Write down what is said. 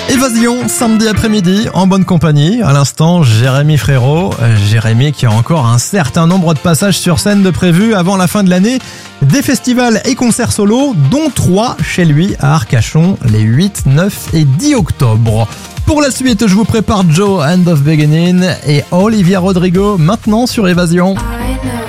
Évasion, samedi après-midi, en bonne compagnie. À l'instant, Jérémy Frérot. Jérémy qui a encore un certain nombre de passages sur scène de prévus avant la fin de l'année. Des festivals et concerts solo, dont 3 chez lui à Arcachon, les 8, 9 et 10 octobre. Pour la suite, je vous prépare Joe, End of Beginning et Olivia Rodrigo, maintenant sur Évasion.